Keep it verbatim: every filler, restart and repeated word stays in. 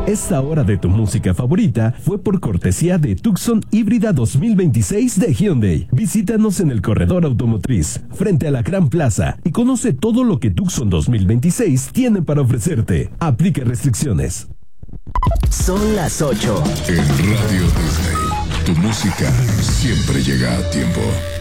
Esta hora de tu música favorita fue por cortesía de Tucson Híbrida dos mil veintiséis de Hyundai. Visítanos en el corredor automotriz, frente a la Gran Plaza, y conoce todo lo que Tucson dos mil veintiséis tiene para ofrecerte. Aplica restricciones. Son las ocho. En Radio Disney, tu música siempre llega a tiempo.